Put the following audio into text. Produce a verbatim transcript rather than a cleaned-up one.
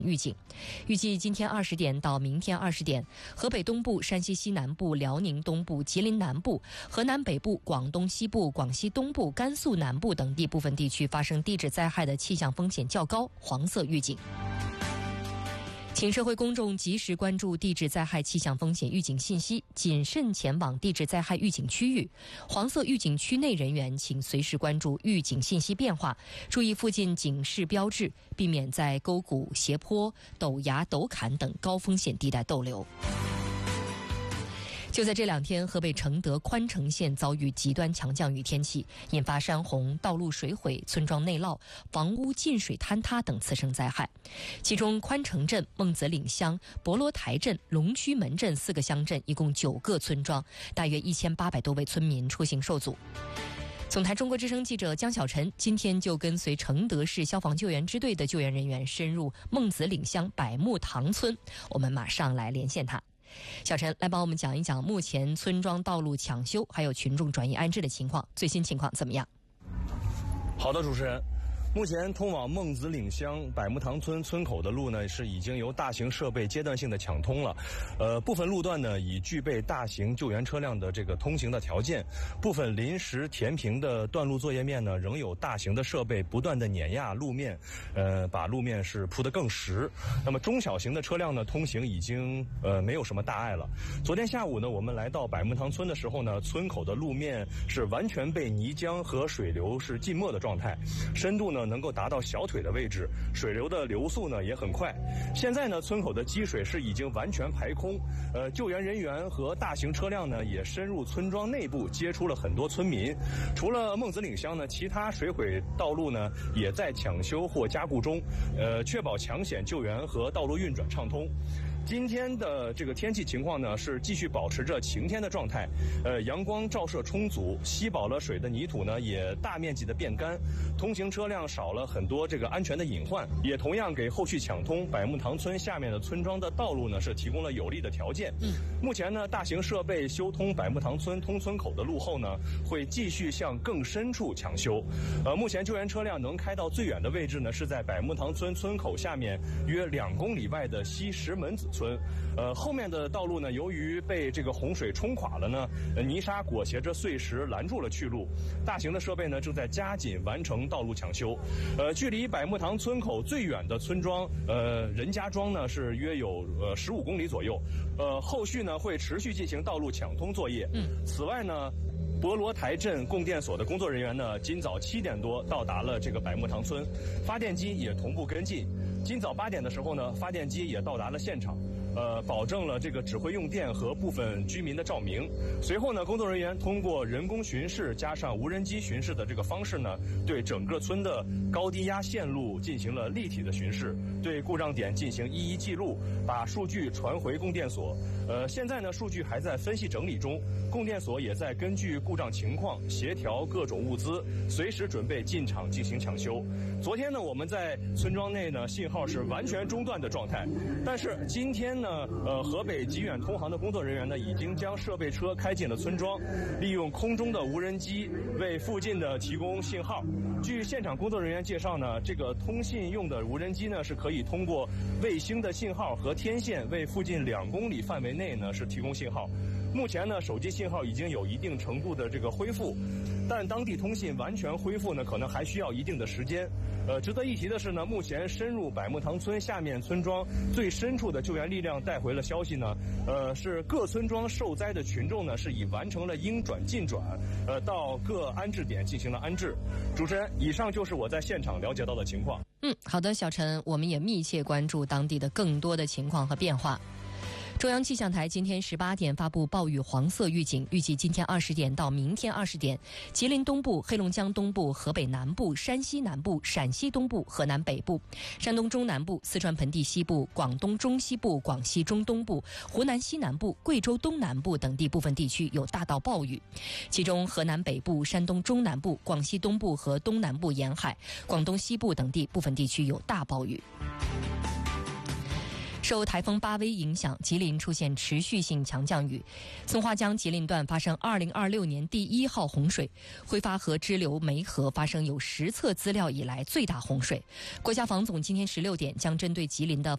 预警。预计今天二十点到明天二十点，河北东部、山西西南部、辽宁东部、吉林南部、河南北部、广东西部、广西东部、甘肃南部等地部分地区发生地质灾害的气象风险较高，黄色预警。请社会公众及时关注地质灾害气象风险预警信息，谨慎前往地质灾害预警区域。黄色预警区内人员请随时关注预警信息变化，注意附近警示标志，避免在沟谷、斜坡、陡崖、陡坎等高风险地带逗留。就在这两天，河北承德宽城县遭遇极端强降雨天气，引发山洪、道路水毁、村庄内涝、房屋进水坍塌等次生灾害。其中宽城镇、孟子岭乡、博罗台镇、龙区门镇四个乡镇，一共九个村庄，大约一千八百多位村民出行受阻。总台中国之声记者江小晨今天就跟随承德市消防救援支队的救援人员深入孟子岭乡百木塘村，我们马上来连线他。小陈来帮我们讲一讲目前村庄道路抢修还有群众转移安置的情况，最新情况怎么样？ 好的，主持人。目前通往孟子岭乡百木塘村村口的路呢，是已经由大型设备阶段性的抢通了。呃，部分路段呢已具备大型救援车辆的这个通行的条件，部分临时填平的段路作业面呢，仍有大型的设备不断的碾压路面，呃，把路面是铺得更实。那么中小型的车辆呢，通行已经呃没有什么大碍了。昨天下午呢，我们来到百木塘村的时候呢，村口的路面是完全被泥浆和水流是浸没的状态，深度呢能够达到小腿的位置，水流的流速呢也很快。现在呢，村口的积水是已经完全排空，呃，救援人员和大型车辆呢也深入村庄内部接触了很多村民。除了孟子岭乡呢，其他水毁道路呢也在抢修或加固中，呃，确保抢险救援和道路运转畅通。今天的这个天气情况呢，是继续保持着晴天的状态，呃，阳光照射充足，吸饱了水的泥土呢也大面积的变干，通行车辆少了很多这个安全的隐患，也同样给后续抢通百木塘村下面的村庄的道路呢是提供了有利的条件。嗯，目前呢，大型设备修通百木塘村通村口的路后呢，会继续向更深处抢修。呃，目前救援车辆能开到最远的位置呢，是在百木塘村村口下面约两公里外的西石门子村。呃，后面的道路呢，由于被这个洪水冲垮了呢，呃、泥沙裹挟着碎石拦住了去路。大型的设备呢正在加紧完成道路抢修。呃，距离百木塘村口最远的村庄，呃，任家庄呢是约有呃十五公里左右。呃，后续呢会持续进行道路抢通作业。嗯，此外呢，博罗台镇供电所的工作人员呢，今早七点多到达了这个百木塘村，发电机也同步跟进。今早八点的时候呢，发电机也到达了现场，呃，保证了这个指挥用电和部分居民的照明。随后呢，工作人员通过人工巡视加上无人机巡视的这个方式呢，对整个村的高低压线路进行了立体的巡视，对故障点进行一一记录，把数据传回供电所。呃，现在呢，数据还在分析整理中，供电所也在根据故障情况协调各种物资，随时准备进场进行抢修。昨天呢，我们在村庄内呢，信号是完全中断的状态，但是今天呢，呃，河北极远通航的工作人员呢，已经将设备车开进了村庄，利用空中的无人机为附近的提供信号。据现场工作人员介绍呢，这个通信用的无人机呢，是可以通过卫星的信号和天线为附近两公里范围内呢是提供信号。目前呢，手机信号已经有一定程度的这个恢复，但当地通信完全恢复呢，可能还需要一定的时间。呃，值得一提的是呢，目前深入百木塘村下面村庄最深处的救援力量带回了消息呢，呃，是各村庄受灾的群众呢是已完成了应转尽转，呃，到各安置点进行了安置。主持人，以上就是我在现场了解到的情况。 嗯，好的，小陈，我们也密切关注当地的更多的情况和变化。中央气象台今天十八点发布暴雨黄色预警，预计今天二十点到明天二十点，吉林东部、黑龙江东部、河北南部、山西南部、陕西东部、河南北部、山东中南部、四川盆地西部、广东中西部、广西中东部、湖南西南部、贵州东南部等地部分地区有大到暴雨，其中河南北部、山东中南部、广西东部和东南部沿海、广东西部等地部分地区有大暴雨。受台风巴威影响，吉林出现持续性强降雨，松花江吉林段发生二零二六年第一号洪水，挥发河支流梅河发生有实测资料以来最大洪水。国家防总今天十六点将针对吉林的